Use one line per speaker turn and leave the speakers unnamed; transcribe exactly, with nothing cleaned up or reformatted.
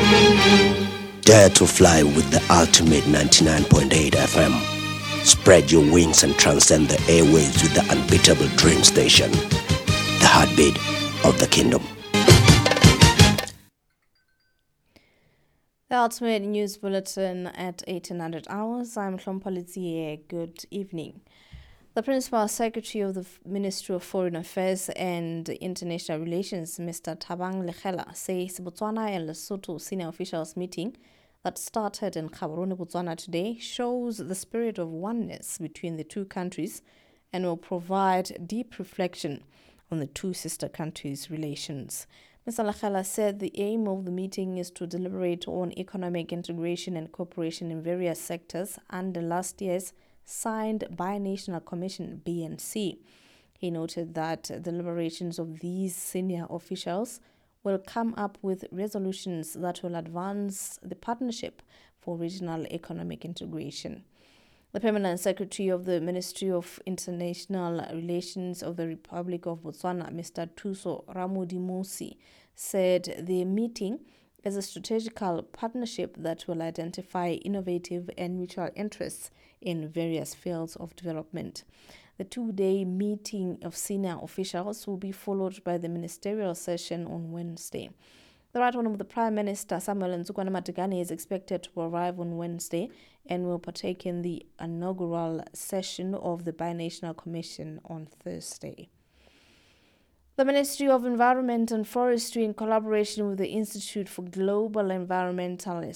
Dare to fly with the ultimate ninety-nine point eight F M. Spread your wings and transcend the airwaves with the unbeatable Dream Station, the heartbeat of the kingdom.
The Ultimate News Bulletin at eighteen hundred hours. I'm Hlompalizie. Good evening. The Principal Secretary of the Ministry of Foreign Affairs and International Relations, Mister Thabang Lekgela, says Botswana and Lesotho senior officials meeting that started in Gaborone, Botswana today shows the spirit of oneness between the two countries and will provide deep reflection on the two sister countries' relations. Mister Lekgela said the aim of the meeting is to deliberate on economic integration and cooperation in various sectors under last year's signed Binational Commission B N C. He noted that deliberations of these senior officials will come up with resolutions that will advance the partnership for regional economic integration. The Permanent Secretary of the Ministry of International Relations of the Republic of Botswana, Mister Thuso Ramodimosi, said the meeting is a strategical partnership that will identify innovative and mutual interests in various fields of development. The two-day meeting of senior officials will be followed by the ministerial session on Wednesday. The right one of the Prime Minister, Samuel Ntsukwana Matekane, is expected to arrive on Wednesday and will partake in the inaugural session of the Binational Commission on Thursday. The Ministry of Environment and Forestry, in collaboration with the Institute for Global Environmental